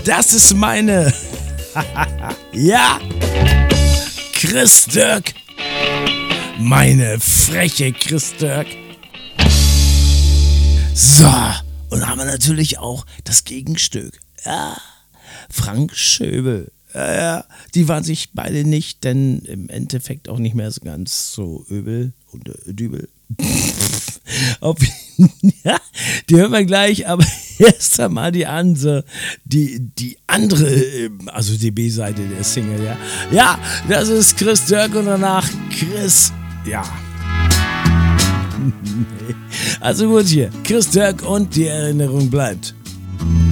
Das ist meine. Ja, Chris Dirk. Meine freche Chris Dirk. So, und dann haben wir natürlich auch das Gegenstück. Ja, Frank Schöbel. Ja, die waren sich beide nicht, denn im Endeffekt auch nicht mehr so ganz so übel und dübel. Ja, die hören wir gleich, aber erst einmal die andere, also die B-Seite der Single, ja. Ja, das ist Chris Dirk und danach Chris, ja. Also gut hier, Chris Dirk und die Erinnerung bleibt.